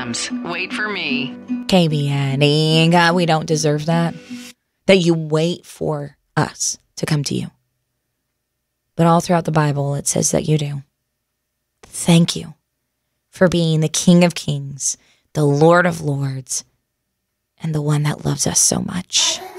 Rams. Wait for me. KBN, God, we don't deserve that. That you wait for us to come to you. But all throughout the Bible, it says that you do. Thank you for being the King of Kings, the Lord of Lords, and the one that loves us so much.